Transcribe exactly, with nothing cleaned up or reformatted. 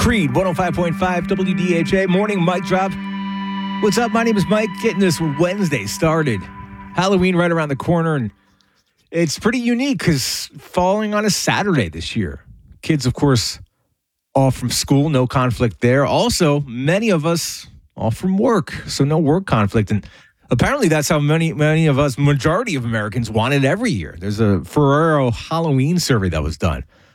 Creed, one oh five point five W D H A. Morning mic drop. What's up? My name is Mike. Getting this Wednesday started. Halloween right around the corner, and it's pretty unique because falling on a Saturday this year. Kids, of course, all from school, no conflict there. Also, many of us all from work, so no work conflict. And apparently that's how many many of us, majority of Americans, want it every year. There's a Ferrero Halloween survey that was done.